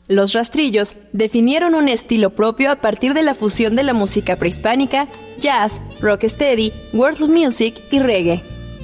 Los Rastrillos definieron un estilo propio a partir de la fusión de la música prehispánica, jazz, rocksteady, world music y reggae.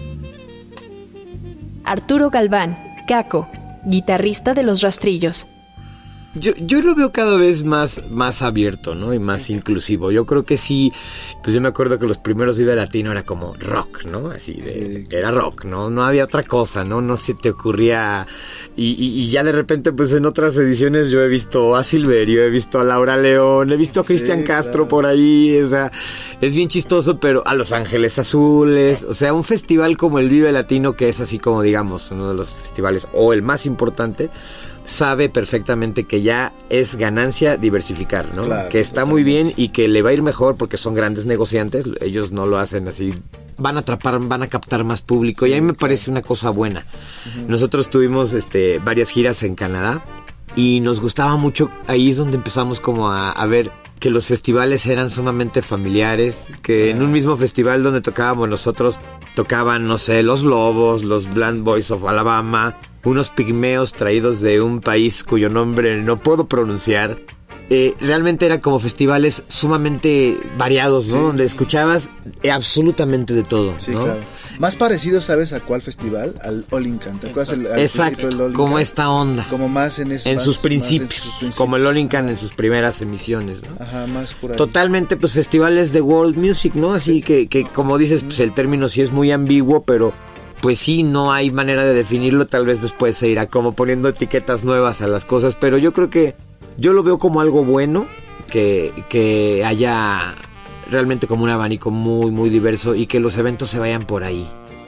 Arturo Galván, Caco, guitarrista de Los Rastrillos. Yo lo veo cada vez más abierto, ¿no? Y más inclusivo. Yo creo que sí, pues yo me acuerdo que los primeros Vive Latino era como rock, ¿no? Así era rock, ¿no? No había otra cosa, ¿no? No se te ocurría. Y ya de repente, pues en otras ediciones yo he visto a Silverio, he visto a Laura León, he visto a Cristian Castro por ahí, o sea, es bien chistoso, pero a Los Ángeles Azules, o sea, un festival como el Vive Latino, que es así como, digamos, uno de los festivales, o el más importante, sabe perfectamente que ya es ganancia diversificar, ¿no? Claro, que está muy bien y que le va a ir mejor porque son grandes negociantes, ellos no lo hacen así, van a captar más público, y a mí me parece una cosa buena. Nosotros tuvimos varias giras en Canadá y nos gustaba mucho, ahí es donde empezamos como a ver que los festivales eran sumamente familiares, que en un mismo festival donde tocábamos nosotros, tocaban, no sé, Los Lobos, los Bland Boys of Alabama, unos pigmeos traídos de un país cuyo nombre no puedo pronunciar. Realmente eran como festivales sumamente variados, ¿no? Sí. Donde escuchabas absolutamente de todo, sí, ¿no? Claro. Más parecido, ¿sabes a cuál festival? Al All Incant. ¿Te acuerdas? Exacto, como esta onda. Como más en sus principios. Como el All Incant en sus primeras emisiones, ¿no? Ajá, más por ahí. Totalmente, pues festivales de world music, ¿no? Así que como dices, pues el término sí es muy ambiguo, pero pues sí, no hay manera de definirlo. Tal vez después se irá como poniendo etiquetas nuevas a las cosas, pero yo creo que yo lo veo como algo bueno, que haya realmente como un abanico muy, muy diverso y que los eventos se vayan por ahí.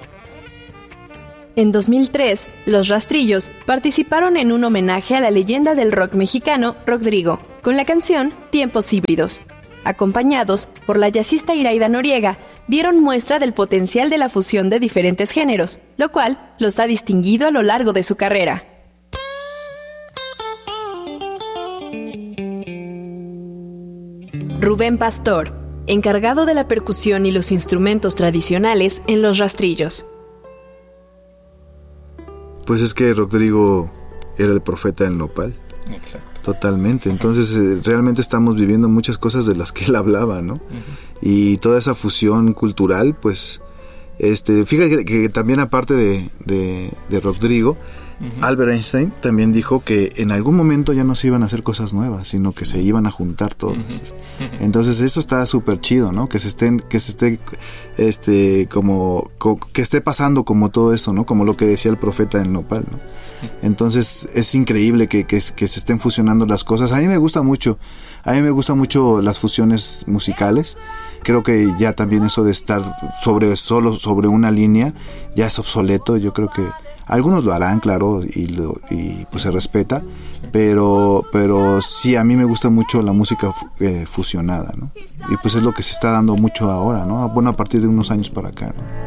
En 2003, Los Rastrillos participaron en un homenaje a la leyenda del rock mexicano, Rodrigo, con la canción Tiempos Híbridos. Acompañados por la jazzista Iraida Noriega, dieron muestra del potencial de la fusión de diferentes géneros, lo cual los ha distinguido a lo largo de su carrera. Rubén Pastor, encargado de la percusión y los instrumentos tradicionales en Los Rastrillos. Pues es que Rodrigo era el profeta del nopal. Exacto. Totalmente. Entonces realmente estamos viviendo muchas cosas de las que él hablaba, ¿no? Y toda esa fusión cultural, pues fíjate que también aparte de Rodrigo, Albert Einstein también dijo que en algún momento ya no se iban a hacer cosas nuevas, sino que se iban a juntar todas. Entonces eso está súper chido, ¿no? Que esté pasando como todo eso, ¿no? Como lo que decía el profeta del nopal, ¿no? Entonces es increíble que se estén fusionando las cosas. A mí me gusta mucho las fusiones musicales. Creo que ya también eso de estar solo sobre una línea ya es obsoleto. Yo creo que algunos lo harán, claro, y pues se respeta, pero sí, a mí me gusta mucho la música fusionada, ¿no? Y pues es lo que se está dando mucho ahora, ¿no? Bueno, a partir de unos años para acá, ¿no?